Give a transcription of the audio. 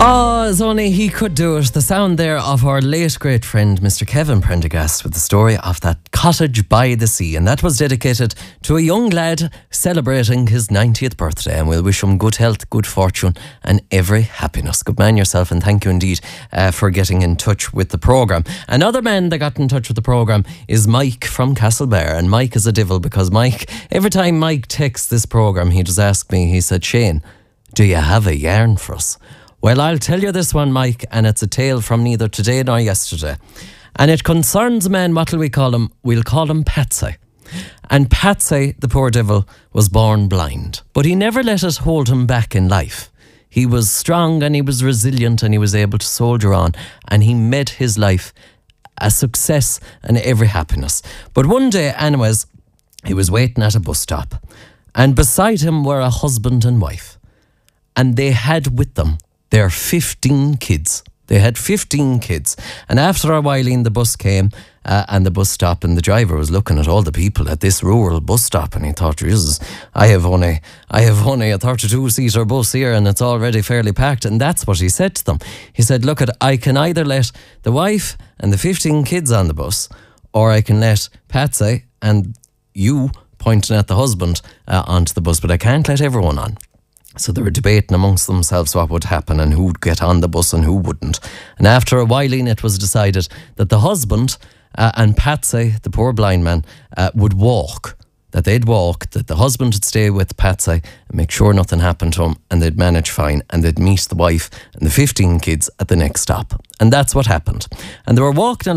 Oh, as only he could do it. The sound there of our late great friend, Mr. Kevin Prendergast, with the story of that cottage by the sea. And that was dedicated to a young lad celebrating his 90th birthday. And we'll wish him good health, good fortune, and every happiness. Good man yourself, and thank you indeed for getting in touch with the programme. Another man that got in touch with the programme is Mike from Castlebar. And Mike is a devil because Mike, every time Mike texts this programme, he just asks me, he said, "Shane, do you have a yarn for us?" Well, I'll tell you this one, Mike, and it's a tale from neither today nor yesterday. And it concerns a man, what'll we call him? We'll call him Patsy. And Patsy, the poor devil, was born blind. But he never let it hold him back in life. He was strong and he was resilient and he was able to soldier on. And he made his life a success and every happiness. But one day, anyways, he was waiting at a bus stop. And beside him were a husband and wife. And they had with them their 15 kids. They had 15 kids. And after a while the bus came and the bus stopped, and the driver was looking at all the people at this rural bus stop, and he thought, Jesus, I have only a 32-seater bus here and it's already fairly packed. And that's what he said to them. He said, look, I can either let the wife and the 15 kids on the bus, or I can let Patsy and you, pointing at the husband, onto the bus, but I can't let everyone on. So they were debating amongst themselves what would happen and who'd get on the bus and who wouldn't. And after a while it was decided that the husband and Patsy, the poor blind man, would walk. That they'd walk, that the husband would stay with Patsy and make sure nothing happened to him, and they'd manage fine, and they'd meet the wife and the 15 kids at the next stop. And that's what happened. And they were walking along